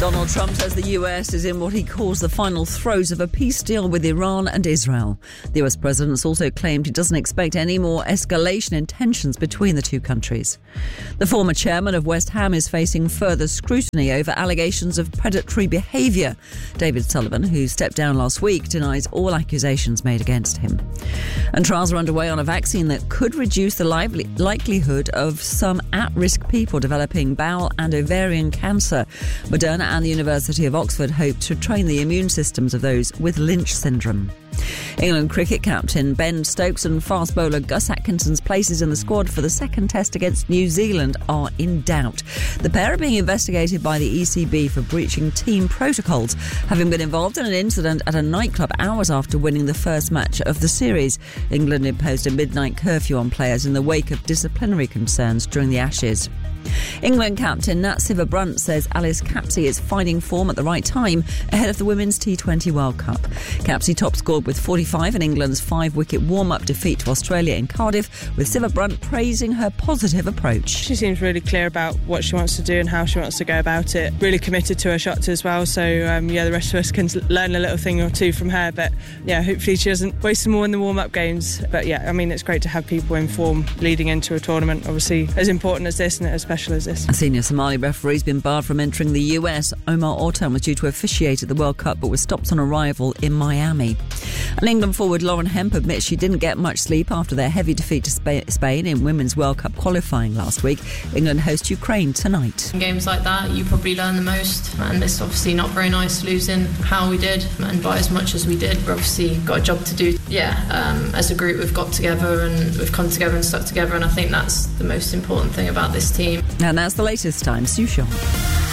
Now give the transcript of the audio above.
Donald Trump says the US is in what he calls the final throes of a peace deal with Iran and Israel. The US president's also claimed he doesn't expect any more escalation in tensions between the two countries. The former chairman of West Ham is facing further scrutiny over allegations of predatory behaviour. David Sullivan, who stepped down last week, denies all accusations made against him. And trials are underway on a vaccine that could reduce the likelihood of some at-risk people developing bowel and ovarian cancer. Moderna and the University of Oxford hope to train the immune systems of those with Lynch syndrome. England cricket captain Ben Stokes and fast bowler Gus Atkinson's places in the squad for the second test against New Zealand are in doubt. The pair are being investigated by the ECB for breaching team protocols, having been involved in an incident at a nightclub hours after winning the first match of the series. England imposed a midnight curfew on players in the wake of disciplinary concerns during the Ashes. England captain Nat Sciver-Brunt says Alice Capsey is finding form at the right time ahead of the Women's T20 World Cup. Capsey top scored with 45 in England's 5-wicket warm-up defeat to Australia in Cardiff, with Sciver-Brunt praising her positive approach. She seems really clear about what she wants to do and how she wants to go about it. Really committed to her shots as well, so the rest of us can learn a little thing or two from her, but hopefully she doesn't waste some more in the warm-up games. But it's great to have people in form leading into a tournament, obviously as important as this and as special as this. A senior Somali referee's been barred from entering the US. Omar Ortan was due to officiate at the World Cup but was stopped on arrival in Miami. And England forward Lauren Hemp admits she didn't get much sleep after their heavy defeat to Spain in Women's World Cup qualifying last week. England host Ukraine tonight. In games like that, you probably learn the most, and it's obviously not very nice losing how we did and by as much as we did. We've obviously got a job to do. As a group we've got together and we've come together and stuck together, and I think that's the most important thing about this team. And that's the latest. I'm Sue Shaw.